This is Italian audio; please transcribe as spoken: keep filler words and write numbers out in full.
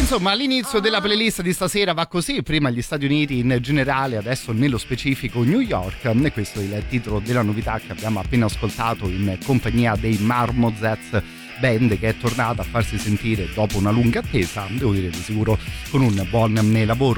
Insomma, l'inizio della playlist di stasera va così: prima gli Stati Uniti in generale, adesso nello specifico New York, e questo è il titolo della novità che abbiamo appena ascoltato in compagnia dei Marmozets, band che è tornata a farsi sentire dopo una lunga attesa, devo dire di sicuro con un buon lavoro